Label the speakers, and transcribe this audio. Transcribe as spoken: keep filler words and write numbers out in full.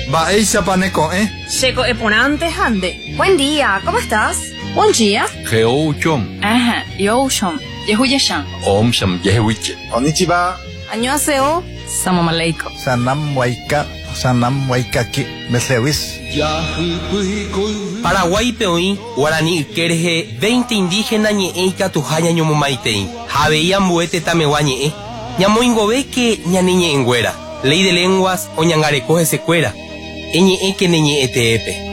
Speaker 1: Baeisha paneco, ¿eh?
Speaker 2: Checo eponante hande.
Speaker 3: Buen día, ¿cómo estás?
Speaker 2: Buen día.
Speaker 1: Geouchom.
Speaker 2: Ajá, yoshom. Yehuyeshan.
Speaker 1: Om sham yehuiche.
Speaker 4: Konnichiwa.
Speaker 2: Annyeonghaseyo. Salam aleikum.
Speaker 4: Sanam waika, sanam waikaki, meslewis.
Speaker 5: Paraguay peoí, Guaraní Kerje, veinte indígenas ñe'e ikatuha ñañomomaitei. Javeía mbuete tamewa ñe'e. Ñamoingove que ñaniñe enguera. Ley de lenguas o ñangarecoge secuera. Eñe'e que neñe'e teepe.